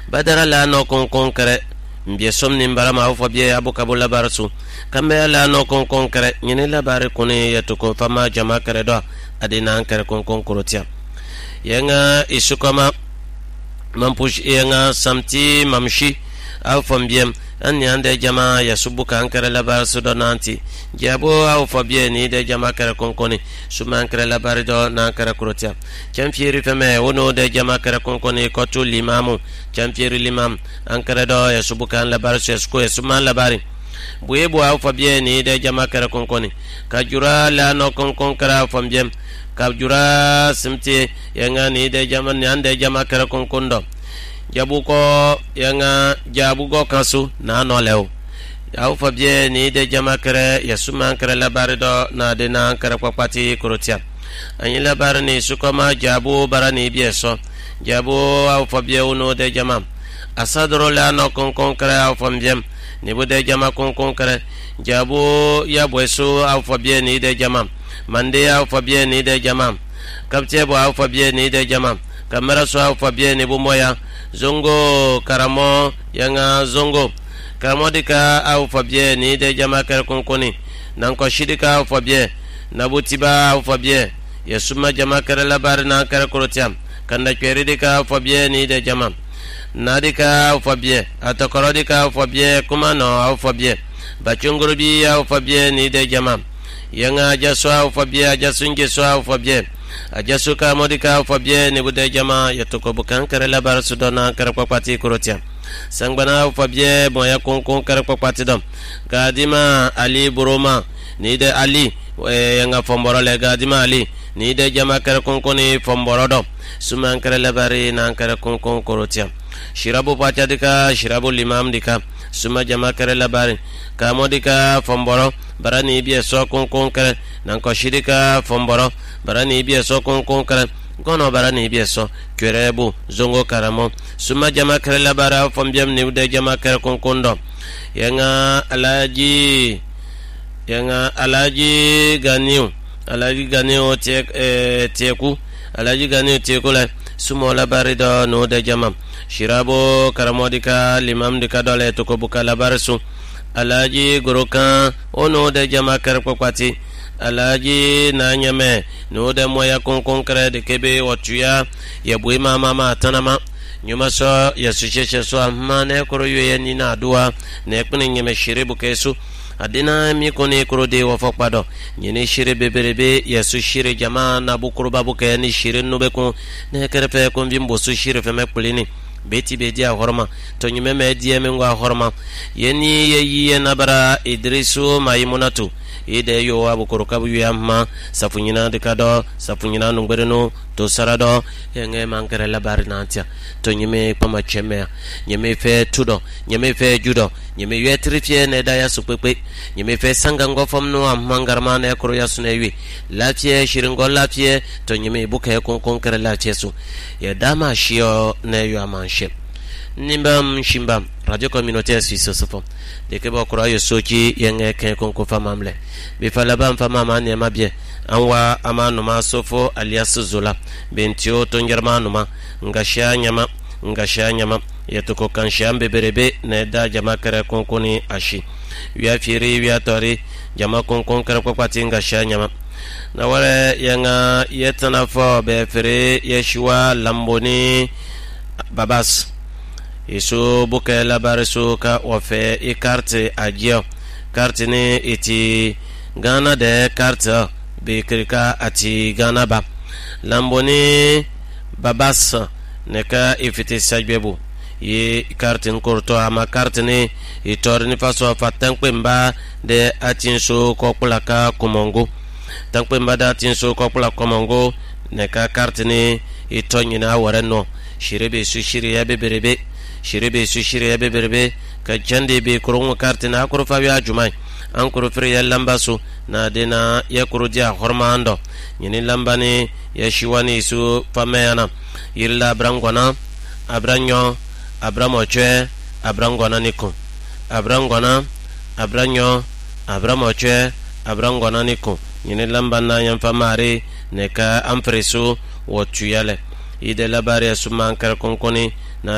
badara la no konkere mbie somni mbarama awfa bie abukabu labarsu kambe la no konkere nyine labare kuni yatuko fama jama kare do adina kare konkorotia yenga isukoma mampush yenga samti mamshi awfa biem an yande jama ya subuka ankara labar sudonanti jabo au fabie ni de jama kara konkoni suma ankara labar do na ankara krotia champieri feme wono de jama kara konkoni kotu limamu champieri limam ankara do ya subuka labar sesko suma labari buebo au fabie ni de jama kara konkoni kajura la no konkon kara fambiem kajura simti yanga ni de jama ni ande jama kara konkondo jabuko yanga jabugo kansu na no lew au fabie ni de jamakere yasuma kare labari do na de na kare kwapati kurotia anyi labari ni sukoma jabu barani bieso jabu au fabie uno de jama asadro la no konkon kare au fambiem ni bude jama konkon kare jabu ya bwesu au fabie ni de jama mande au fabie ni de jama kaptebo au fabie ni de jama kamera so au fabie ni bumoya zongo karamo yanga zongo karamo dika au fabie ni de jama kar konkoni nanko shidika au fabie nabutiba au fabie yasuma jama kar labar na kar korotiam kanda kweri dika au fabie ni de jama nadika au fabie atokoro dika au fabie kumano au fabie bachungurbi au fabie ni de jama yanga jaso au fabie jasunge so au fabie ajasuka modika fabie ni bude jama yatuko bukan kare labar sudona kare kwapati kurotia sangbana fabie moya konkon kare kwapati dom gadima ali buroma ni de ali yanga fomboro le gadima ali ni de jama kare konkoni fomboro dom suman kare labari na kare konkon kurotia shirabu pachadika shirabu limam dika suma jama kare labari kamodika fomboro barani bie so konkon kare nanko shirika fomboro barani bie so konkon kare gono barani bie so kwerebu zongo karamo suma jama kare labara fombiem ni ude jama kare konkondo yanga alaji ganiu teku alaji ganiu teku la sumo labari do no de jama shirabo karamodika limam dika dole to ko buka labarsu alaji gorokan ono de jama kare kwakwati alaji na nyame no de moya konkon kare de kebe watuya ya buima mama tanama nyuma so ya sucheshe so amane koro yoye ni na adua ne kpini nyeme shiribu kesu adina mi koni koro de wafakpado nyene shire beberebe ya su shire jama na bukuru babuke ni shire nube kun ne kerefe kun bimbo su shire fe mekulini beti bedi a horma to nyime me die me ngwa horma yeni yeyi na bara idrisu maimunatu ide yo abukuru kabu yamma safunyina de kado safunyina nungbereno to sarado yenge mankere labari nantia to nyime pama cheme nyime fe tudo nyime fe judo nyime yetrifie ne daya supepe nyime fe sanga ngofom no amangarma ne koro yasunewi lafie shiringo lafie to nyime buke konkere lafie su ya dama shio ne yo amanche nimbam shimbam radio communautaire suisse sofo de ke bokoro yo soki yenge ken konko famamle be fala bam famama ne mabie anwa amanu ma sofo alias zola bentio to ngermanu ma ngasha nyama yatuko kanshambe berebe ne da jama kare konkoni ashi wiya firi wiya tori jama konkon kare kwapati ngasha nyama na wale yanga yetana fo be fere yeshua lamboni babas isu buke labari su ka wafe i karte ajio karte ni iti gana de karte bi kirika ati gana ba lamboni babas ne ka ifiti sajbebu yi karte nkurto ama karte ni itori ni faso fatankpe mba de atin su kokula ka kumongo tankpe mba de atin su kokula kumongo ne ka karte ni itonyi na wareno shirebe su shiri ya beberebe shiribe su shirya beberbe ka jande be kurun karti na kurfa ya jumai an kurfir ya lamba su na dena ya kuruja hormando yini lamba ne ya shiwani su fameyana yilla brangona abranyo abramoche abrangona niku abrangona abranyo abramoche abrangona niku yini lamba na yan famare ne ka ampresu wotuyale ide labari su mankar konkoni